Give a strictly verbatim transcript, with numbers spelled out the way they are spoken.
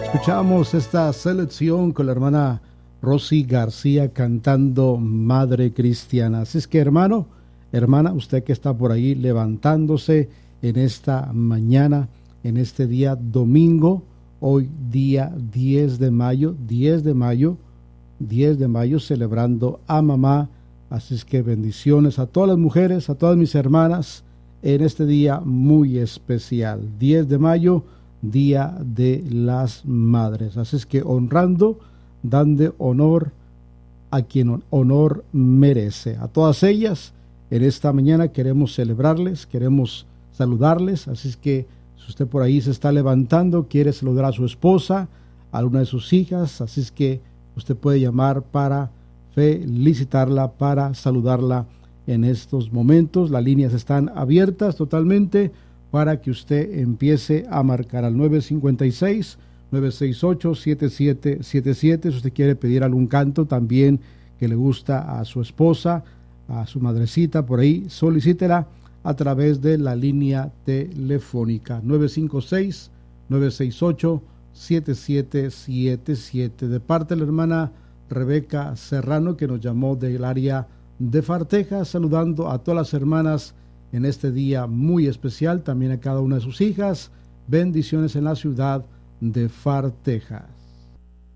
Escuchamos esta selección con la hermana Rosy García cantando Madre Cristiana. Así es que, hermano, hermana, usted que está por ahí levantándose en esta mañana, en este día domingo, hoy día diez de mayo, diez de mayo, diez de mayo, celebrando a mamá. Así es que bendiciones a todas las mujeres, a todas mis hermanas, en este día muy especial, diez de mayo, Día de las Madres. Así es que honrando, dando honor a quien honor merece. A todas ellas, en esta mañana queremos celebrarles, queremos saludarles. Así es que si usted por ahí se está levantando, quiere saludar a su esposa, a alguna de sus hijas, así es que usted puede llamar para felicitarla, para saludarla en estos momentos. Las líneas están abiertas totalmente para que usted empiece a marcar al nueve cinco seis, nueve seis ocho, siete siete siete siete. Si usted quiere pedir algún canto también que le gusta a su esposa, a su madrecita, por ahí, solicítela a través de la línea telefónica nueve cinco seis, nueve seis ocho, siete siete siete siete. De parte de la hermana Rebeca Serrano, que nos llamó del área de Farteja, saludando a todas las hermanas en este día muy especial, también a cada una de sus hijas. Bendiciones en la ciudad de Fartejas.